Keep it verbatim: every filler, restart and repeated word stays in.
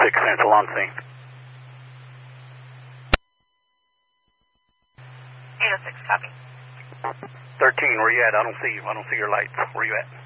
six, Central on scene. eight oh six, copy. thirteen, where you at? I don't see you. I don't see your lights. Where you at?